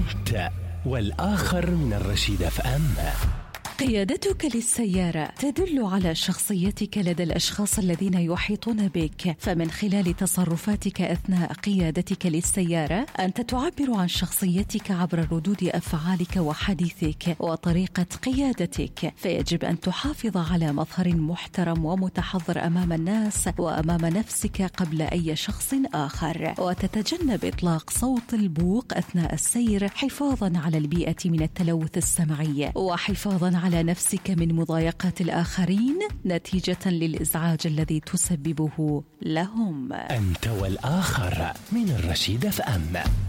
أنت والآخر من الرشيد FM. قيادتك للسيارة تدل على شخصيتك لدى الأشخاص الذين يحيطون بك، فمن خلال تصرفاتك أثناء قيادتك للسيارة أنت تعبر عن شخصيتك عبر ردود أفعالك وحديثك وطريقة قيادتك، فيجب أن تحافظ على مظهر محترم ومتحضر أمام الناس وأمام نفسك قبل أي شخص آخر، وتتجنب إطلاق صوت البوق أثناء السير حفاظا على البيئة من التلوث السمعي وحفاظا على نفسك من مضايقات الآخرين نتيجة للإزعاج الذي تسببه لهم. أنت والآخر من الرشيد FM.